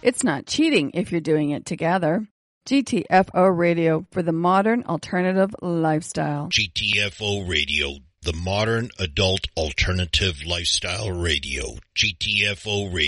It's not cheating if you're doing it together. GTFO Radio for the modern alternative lifestyle. GTFO Radio, the modern adult alternative lifestyle radio. GTFO Radio.